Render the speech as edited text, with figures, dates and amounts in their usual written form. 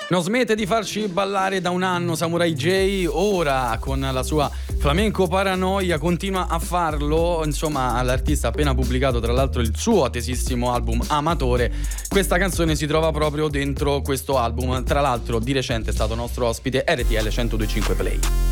Non smette di farci ballare da un anno Samurai J, ora con la sua Flamenco Paranoia continua a farlo. Insomma, l'artista ha appena pubblicato tra l'altro il suo attesissimo album Amatore. Questa canzone si trova proprio dentro questo album, tra l'altro di recente è stato nostro ospite RTL 102.5 Play.